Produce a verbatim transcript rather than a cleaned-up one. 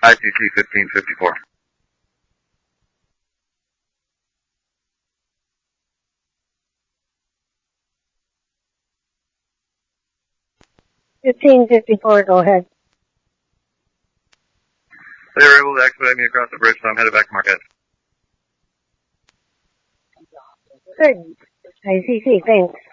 I C C fifteen fifty-four. fifteen fifty-four, go ahead. They were able to expedite me across the bridge, so I'm headed back to Marquette. Good. I C C, thanks.